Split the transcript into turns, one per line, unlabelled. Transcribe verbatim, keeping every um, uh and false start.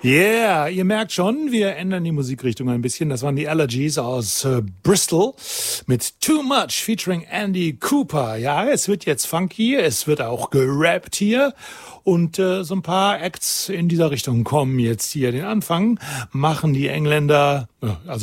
Yeah, ihr merkt schon, wir ändern die Musikrichtung ein bisschen. Das waren die Allergies aus äh, Bristol mit Too Much featuring Andy Cooper. Ja, es wird jetzt funky, es wird auch gerappt hier. Und äh, so ein paar Acts in dieser Richtung kommen jetzt hier. Den Anfang machen die Engländer, äh, also